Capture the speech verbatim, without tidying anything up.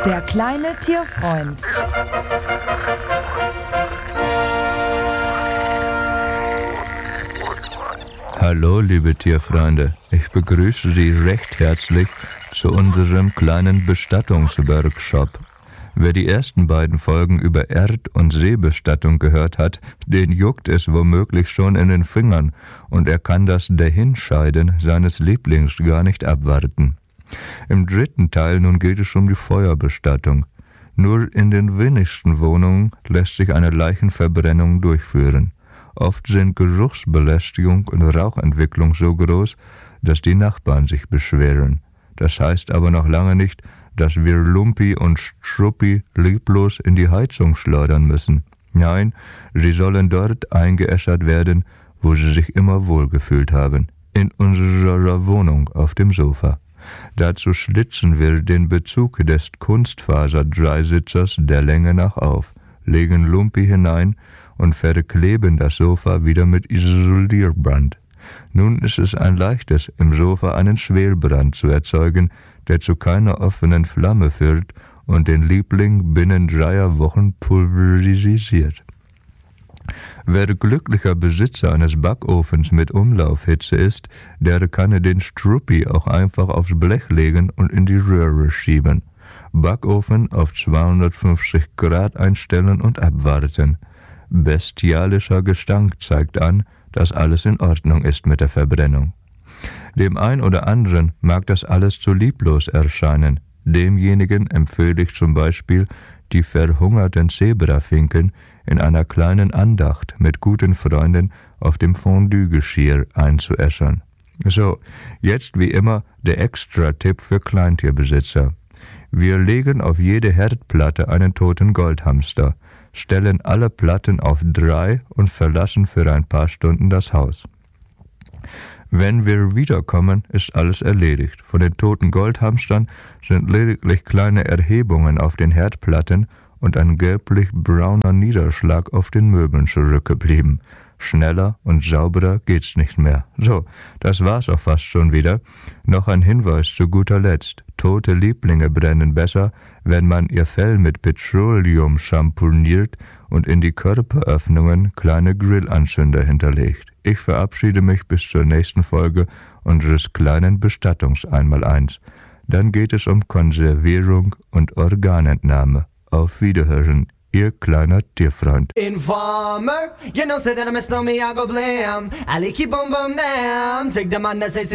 Der kleine Tierfreund. Hallo, liebe Tierfreunde. Ich begrüße Sie recht herzlich zu unserem kleinen Bestattungsworkshop. Wer die ersten beiden Folgen über Erd- und Seebestattung gehört hat, den juckt es womöglich schon in den Fingern und er kann das Dahinscheiden seines Lieblings gar nicht abwarten. Im dritten Teil nun geht es um die Feuerbestattung. Nur in den wenigsten Wohnungen lässt sich eine Leichenverbrennung durchführen. Oft sind Geruchsbelästigung und Rauchentwicklung so groß, dass die Nachbarn sich beschweren. Das heißt aber noch lange nicht, dass wir Lumpi und Struppi lieblos in die Heizung schleudern müssen. Nein, sie sollen dort eingeäschert werden, wo sie sich immer wohlgefühlt haben. In unserer Wohnung auf dem Sofa. Dazu schlitzen wir den Bezug des Kunstfaser-Dreisitzers der Länge nach auf, legen Lumpi hinein und verkleben das Sofa wieder mit Isolierband. Nun ist es ein leichtes, im Sofa einen Schwelbrand zu erzeugen, der zu keiner offenen Flamme führt und den Liebling binnen dreier Wochen pulverisiert. Wer glücklicher Besitzer eines Backofens mit Umlaufhitze ist, der kann den Struppi auch einfach aufs Blech legen und in die Röhre schieben. Backofen auf zweihundertfünfzig Grad einstellen und abwarten. Bestialischer Gestank zeigt an, dass alles in Ordnung ist mit der Verbrennung. Dem ein oder anderen mag das alles zu lieblos erscheinen. Demjenigen empfehle ich zum Beispiel, die verhungerten Zebrafinken in einer kleinen Andacht mit guten Freunden auf dem Fondue-Geschirr einzuäschern. So, jetzt wie immer der Extra-Tipp für Kleintierbesitzer. Wir legen auf jede Herdplatte einen toten Goldhamster, stellen alle Platten auf drei und verlassen für ein paar Stunden das Haus. Wenn wir wiederkommen, ist alles erledigt. Von den toten Goldhamstern sind lediglich kleine Erhebungen auf den Herdplatten und ein gelblich-brauner Niederschlag auf den Möbeln zurückgeblieben. Schneller und sauberer geht's nicht mehr. So, das war's auch fast schon wieder. Noch ein Hinweis zu guter Letzt. Tote Lieblinge brennen besser, wenn man ihr Fell mit Petroleum schamponiert und in die Körperöffnungen kleine Grillanzünder hinterlegt. Ich verabschiede mich bis zur nächsten Folge unseres kleinen Bestattungs-Einmaleins. Dann geht es um Konservierung und Organentnahme. Auf Wiederhören, Ihr kleiner Tierfreund. Informer, you know, say that I miss no me, I go blam. I like keep on bum damn. Take the man that say